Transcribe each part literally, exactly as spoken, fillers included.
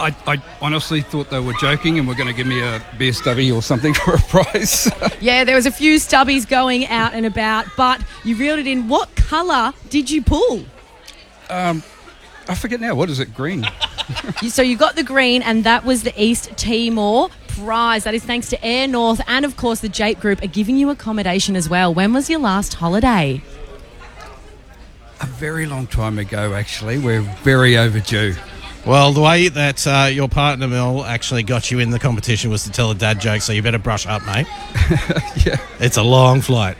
I, I honestly thought they were joking and were going to give me a beer stubby or something for a prize. Yeah, there was a few stubbies going out and about, but you reeled it in. What colour did you pull? Um, I forget now. What is it? Green. So you got the green, and that was the East Timor prize. That is thanks to Air North, and of course the Jape Group are giving you accommodation as well. When was your last holiday? A very long time ago, actually. We're very overdue. Well, the way that uh, your partner, Mel, actually got you in the competition was to tell a dad joke, so you better brush up, mate. Yeah. It's a long flight.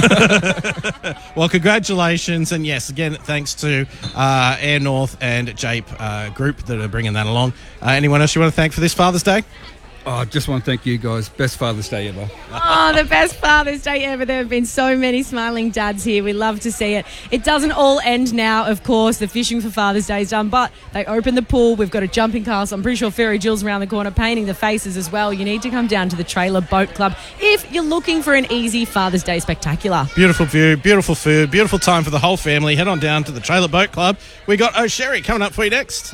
Well, congratulations. And yes, again, thanks to uh, Air North and Jape uh, Group that are bringing that along. Uh, anyone else you want to thank for this Father's Day? Oh, I just want to thank you guys. Best Father's Day ever. Oh, the best Father's Day ever. There have been so many smiling dads here. We love to see it. It doesn't all end now, of course. The fishing for Father's Day is done, but they open the pool. We've got a jumping castle. I'm pretty sure Fairy Jill's around the corner painting the faces as well. You need to come down to the Trailer Boat Club if you're looking for an easy Father's Day spectacular. Beautiful view, beautiful food, beautiful time for the whole family. Head on down to the Trailer Boat Club. We got O'Sherry coming up for you next.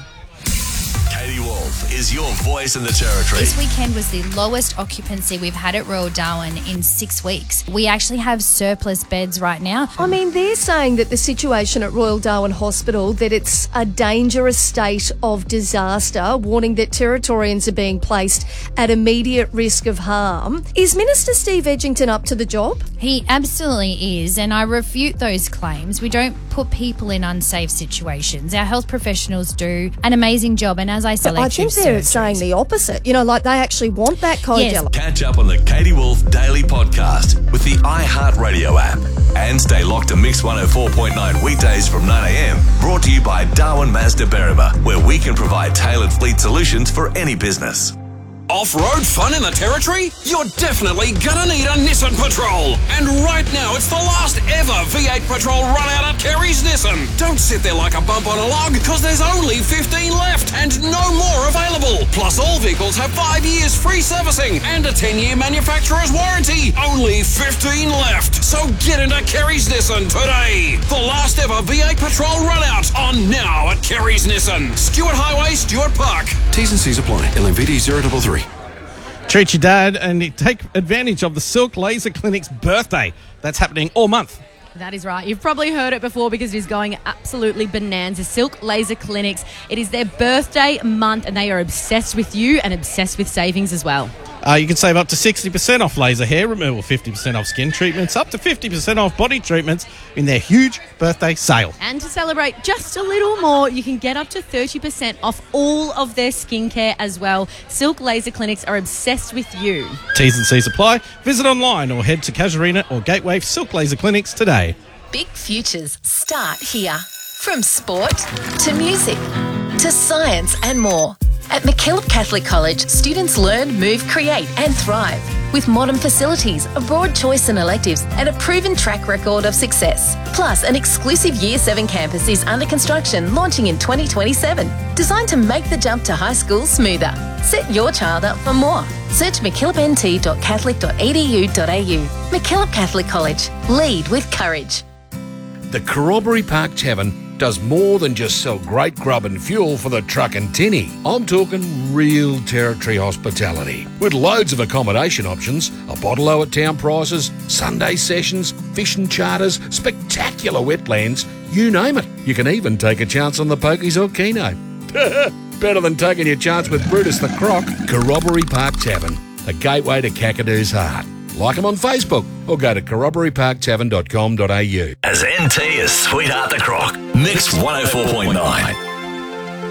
Katie Wolf is your voice in the territory. This weekend was the lowest occupancy we've had at Royal Darwin in six weeks. We actually have surplus beds right now. I mean, they're saying that the situation at Royal Darwin Hospital, that it's a dangerous state of disaster, warning that Territorians are being placed at immediate risk of harm. Is Minister Steve Edgington up to the job? He absolutely is, and I refute those claims. We don't put people in unsafe situations. Our health professionals do an amazing job, and as I said, I think they're saying the opposite. You know, like they actually want that kind Yes. of... Catch up on the Katie Wolf Daily Podcast with the iHeartRadio app. And stay locked to Mix one oh four point nine weekdays from nine a.m. Brought to you by Darwin Mazda Berrima, where we can provide tailored fleet solutions for any business. Off-road fun in the Territory? You're definitely gonna need a Nissan Patrol. And right now, it's the last ever V eight Patrol run out at Kerry's Nissan. Don't sit there like a bump on a log, because there's only fifteen left and no more available. Plus, all vehicles have five years free servicing and a ten-year manufacturer's warranty. Only fifteen left. So get into Kerry's Nissan today. The last ever V eight Patrol run out on now at Kerry's Nissan. Stuart Highway, Stuart Park. T's and C's apply. L M V D zero double three. Treat your dad and take advantage of the Silk Laser Clinic's birthday. That's happening all month. That is right. You've probably heard it before because it is going absolutely bonanza. Silk Laser Clinics. It is their birthday month and they are obsessed with you and obsessed with savings as well. Uh, you can save up to sixty percent off laser hair removal, fifty percent off skin treatments, up to fifty percent off body treatments in their huge birthday sale. And to celebrate just a little more, you can get up to thirty percent off all of their skincare as well. Silk Laser Clinics are obsessed with you. T's and C's apply. Visit online or head to Casuarina or Gateway Silk Laser Clinics today. Big futures start here. From sport to music to science and more. At MacKillop Catholic College, students learn, move, create and thrive. With modern facilities, a broad choice in electives and a proven track record of success. Plus, an exclusive Year seven campus is under construction, launching in twenty twenty-seven. Designed to make the jump to high school smoother. Set your child up for more. Search mackillop n t dot catholic dot e d u dot a u. MacKillop Catholic College. Lead with courage. The Corroboree Park Tavern does more than just sell great grub and fuel for the truck and tinny. I'm talking real Territory hospitality. With loads of accommodation options, a bottle-o at town prices, Sunday sessions, fishing charters, spectacular wetlands, you name it. You can even take a chance on the pokies or keno. Better than taking your chance with Brutus the Croc. Corroboree Park Tavern, the gateway to Kakadoo's heart. Like them on Facebook or go to corroboree park tavern dot com dot a u. As N T as Sweetheart the Croc. Mix one oh four point nine.